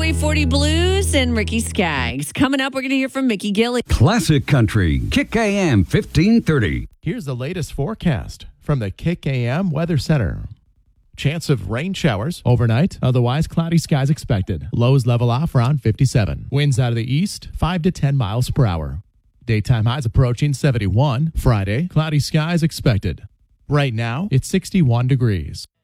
Highway 40 Blues and Ricky Skaggs. Coming up, we're going to hear from Mickey Gilly. Classic Country, Kick AM 1530. Here's the latest forecast from the Kick AM Weather Center. Chance of rain showers overnight, otherwise cloudy skies expected. Lows level off around 57. Winds out of the east, 5 to 10 miles per hour. Daytime highs approaching 71. Friday, cloudy skies expected. Right now, it's 61 degrees.